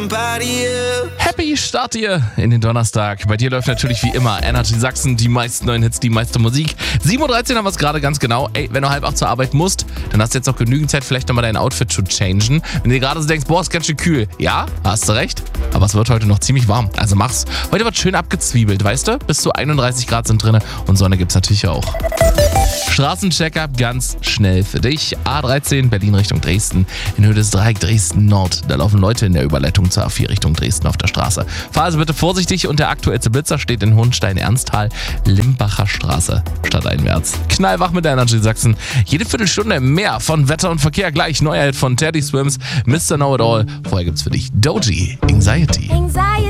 Happy Start dir in den Donnerstag. Bei dir läuft natürlich wie immer Energy Sachsen, die meisten neuen Hits, die meiste Musik. 7:13 Uhr haben wir es gerade ganz genau. Ey, wenn du 7:30 zur Arbeit musst, dann hast du jetzt noch genügend Zeit, vielleicht nochmal dein Outfit zu changen. Wenn du dir gerade so denkst, boah, ist ganz schön kühl. Ja, hast du recht. Aber es wird heute noch ziemlich warm, also mach's. Heute wird schön abgezwiebelt, weißt du? Bis zu 31 Grad sind drin und Sonne gibt's natürlich auch. Straßencheck-up ganz schnell für dich. A13 Berlin Richtung Dresden. In Höhe des Dreieck Dresden Nord. Da laufen Leute in der Überleitung zur A4 Richtung Dresden auf der Straße. Fahr also bitte vorsichtig und der aktuellste Blitzer steht in Hohenstein-Ernsthal, Limbacher Straße, stadteinwärts. Knallwach mit der Energy Sachsen. Jede Viertelstunde mehr von Wetter und Verkehr. Gleich Neuheit von Teddy Swims, Mr. Know It All. Vorher gibt's für dich Doji, Anxiety.